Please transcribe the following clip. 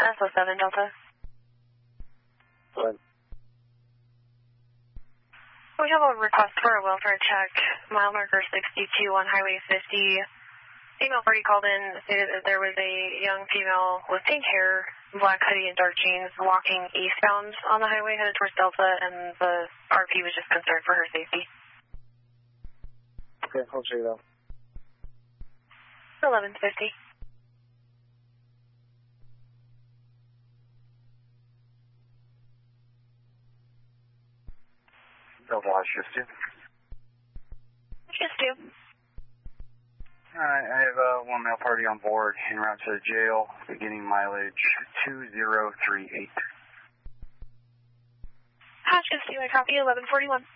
SO7 Delta. Good. We have a request for a welfare check, mile marker 62 on Highway 50. Female party called in, stated that there was a young female with pink hair, black hoodie, and dark jeans walking eastbound on the highway headed towards Delta, and the RP was just concerned for her safety. Okay, I'll check it out. 1150. Delta shift 2. Shift 2. Alright, I have one male party on board en route to the jail, beginning mileage 2038. Shift 2, I copy 1141.